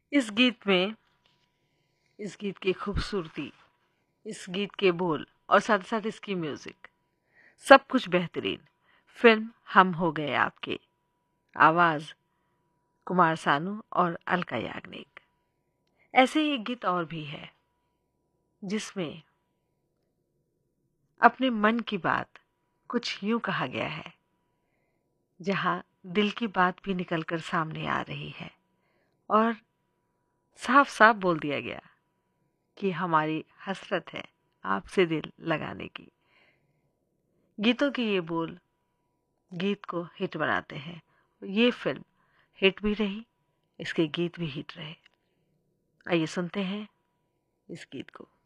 इस गीत में, इस गीत की खूबसूरती, इस गीत के बोल और साथ साथ इसकी म्यूजिक, सब कुछ बेहतरीन। फिल्म हम हो गए आपके, आवाज कुमार सानू और अलका याग्निक। ऐसे ही एक गीत और भी है जिसमें अपने मन की बात कुछ यूं कहा गया है, जहां दिल की बात भी निकलकर सामने आ रही है और साफ साफ बोल दिया गया कि हमारी हसरत है आपसे दिल लगाने की। गीतों के ये बोल गीत को हिट बनाते हैं। ये फिल्म हिट भी रही, इसके गीत भी हिट रहे। आइए सुनते हैं इस गीत को।